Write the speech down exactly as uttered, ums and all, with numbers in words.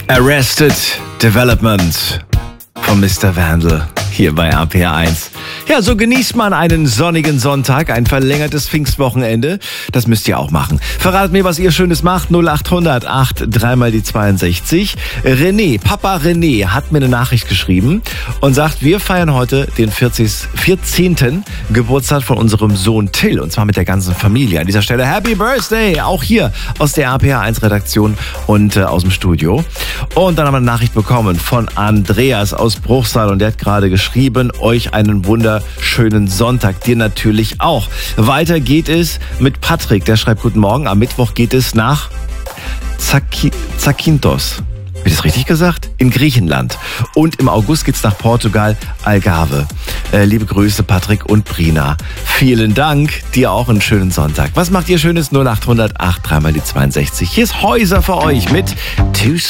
Arrested Development von Mister Vandal hier bei R P R eins. Ja, so genießt man einen sonnigen Sonntag, ein verlängertes Pfingstwochenende. Das müsst ihr auch machen. Verratet mir, was ihr Schönes macht. null acht hundert acht, dreimal die zweiundsechzig. René, Papa René hat mir eine Nachricht geschrieben und sagt, wir feiern heute den vierzehnten Geburtstag von unserem Sohn Till, und zwar mit der ganzen Familie. An dieser Stelle Happy Birthday, auch hier aus der R P R eins Redaktion und äh, aus dem Studio. Und dann haben wir eine Nachricht bekommen von Andreas aus Bruchsal, und der hat gerade geschrieben, euch einen wunderschönen Sonntag, dir natürlich auch. Weiter geht es mit Patrick, der schreibt, guten Morgen, am Mittwoch geht es nach Zaki- Zakynthos. Habe ich das richtig gesagt? In Griechenland. Und im August geht's nach Portugal, Algarve. Äh, liebe Grüße, Patrick und Brina. Vielen Dank. Dir auch einen schönen Sonntag. Was macht ihr Schönes? null acht hundert acht, dreimal die zweiundsechzig. Hier ist Häuser für euch mit Too